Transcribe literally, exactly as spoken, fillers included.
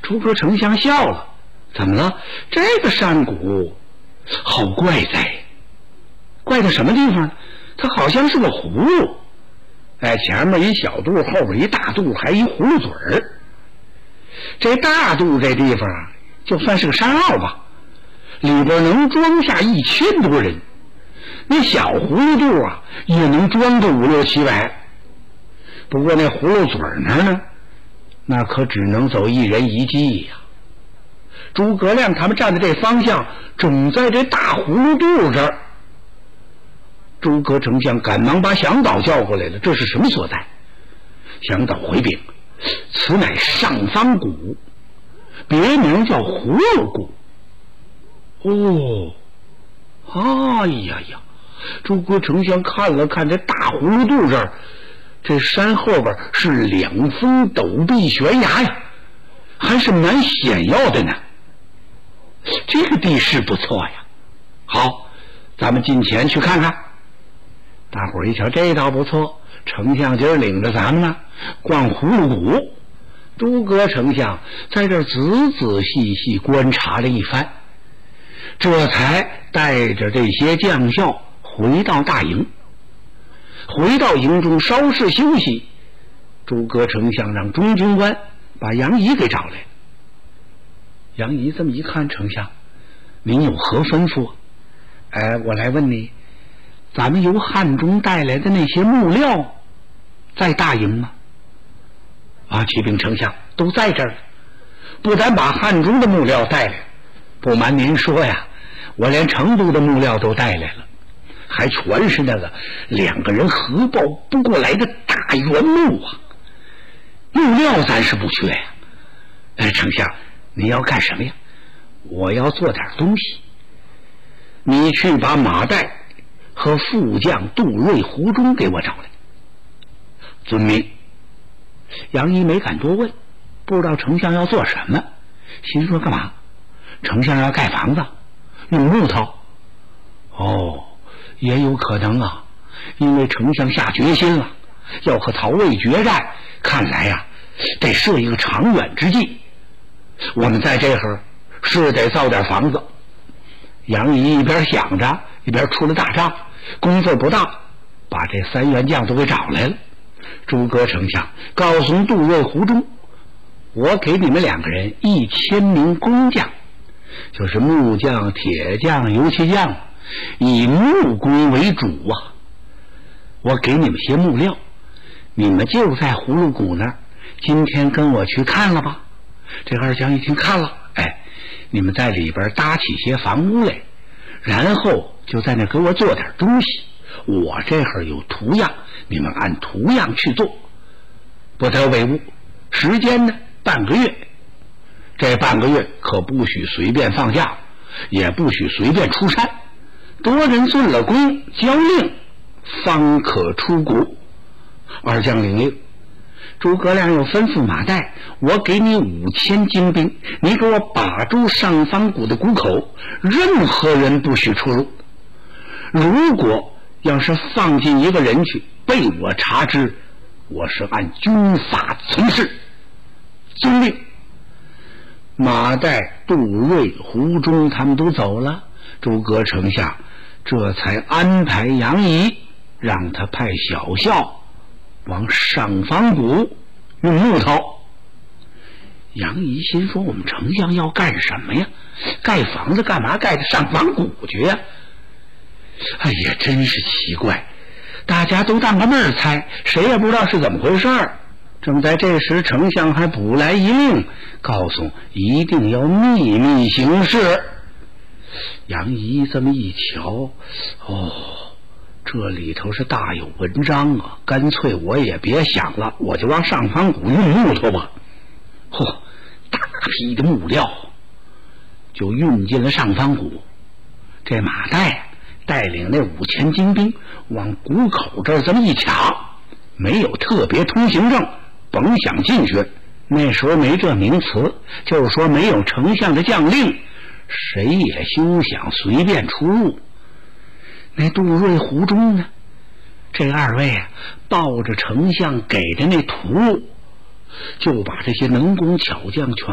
诸葛丞相笑了，怎么了？这个山谷好怪哉，怪在什么地方呢？它好像是个葫芦，哎，前面一小肚，后边一大肚，还一葫芦嘴儿。这大肚这地方啊，就算是个山坳吧，里边能装下一千多人。那小葫芦肚啊，也能装个五六七百。不过那葫芦嘴那儿呢，那可只能走一人一骑呀。诸葛亮他们站的这方向，正在这大葫芦肚这儿。诸葛丞相赶忙把向导叫过来了，这是什么所在？向导回禀，此乃上方谷，别名叫葫芦谷。哦，哎呀呀！诸葛丞相看了看这大葫芦肚这儿，这山后边是两峰陡壁悬崖呀，还是蛮险要的呢。这个地势不错呀，好，咱们进前去看看。大伙儿一瞧，这倒不错，丞相今儿领着咱们呢逛葫芦谷。诸葛丞相在这仔仔细细观察了一番，这才带着这些将校回到大营。回到营中稍事休息，诸葛丞相让中军官把杨仪给找来了。杨仪这么一看，丞相，您有何吩咐？哎，我来问你，咱们由汉中带来的那些木料在大营吗？啊，启禀丞相，都在这儿。不但把汉中的木料带来，不瞒您说呀，我连成都的木料都带来了，还全是那个两个人合抱不过来的大圆木啊。木料咱是不缺呀。哎，丞相，你要干什么呀？我要做点东西。你去把马岱和副将杜瑞、胡忠给我找来。遵命。杨仪没敢多问，不知道丞相要做什么，心说干嘛？丞相要盖房子，用木头。哦，也有可能啊，因为丞相下决心了，要和曹魏决战，看来呀、啊，得设一个长远之计。我们在这会儿是得造点房子。杨仪一边想着，一边出了大帐，功夫不大，把这三员将都给找来了。诸葛丞相告诉杜瑞、胡忠，我给你们两个人一千名工匠，就是木匠、铁匠、油漆匠，以木工为主啊。我给你们些木料，你们就在葫芦谷那儿，今天跟我去看了吧。这二将一听看了，哎，你们在里边搭起些房屋来，然后就在那给我做点东西。我这会儿有图样，你们按图样去做，不得违误。时间呢，半个月。这半个月可不许随便放假，也不许随便出山，多人遵了规，交令，方可出谷。二将领令。诸葛亮又吩咐马岱，我给你五千精兵，你给我把住上方谷的谷口，任何人不许出入。如果要是放进一个人去，被我查知，我是按军法从事。遵令。马岱、杜瑞、胡忠他们都走了，诸葛丞相这才安排杨仪，让他派小校往上方谷用木头。杨仪心说，我们丞相要干什么呀？盖房子干嘛盖到上方谷去呀？哎呀，真是奇怪，大家都当个闷儿猜，谁也不知道是怎么回事儿。正在这时，丞相还补来一令，告诉一定要秘密行事。杨仪这么一瞧，哦，这里头是大有文章啊，干脆我也别想了，我就往上方谷运木头吧。嚯、哦，大批的木料就运进了上方谷。这马岱带领那五千精兵往谷口这儿这么一抢，没有特别通行证，甭想进去。那时候没这名词，就是说没有丞相的将令，谁也休想随便出入。那杜瑞、胡忠呢，这二位啊，抱着丞相给的那图，就把这些能工巧匠全